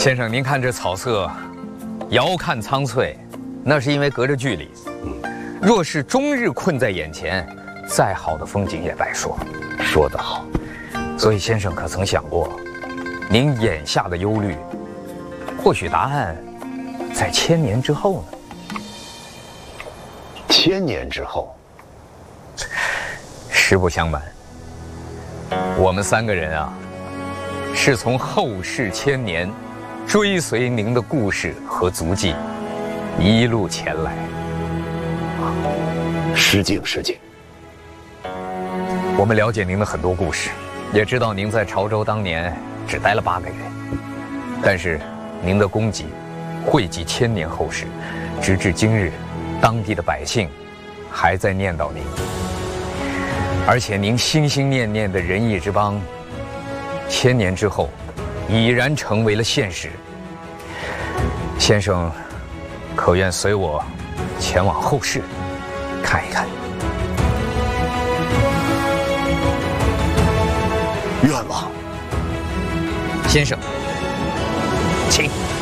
先生，您看这草色，遥看苍翠，那是因为隔着距离。若是终日困在眼前，再好的风景也白说。 说得好。 所以先生可曾想过，您眼下的忧虑，或许答案在1000年之后呢 ？1000年之后。 实不相瞒，我们3个人啊，是从后世1000年追随您的故事和足迹，一路前来。 失敬失敬。 我们了解您的很多故事，也知道您在潮州当年只待了8个月，但是您的功绩惠及1000年后世，直至今日，当地的百姓还在念叨您。而且您心心念念的仁义之邦，1000年之后已然成为了现实。先生可愿随我前往后世看一看？ 愿望。 先生，请。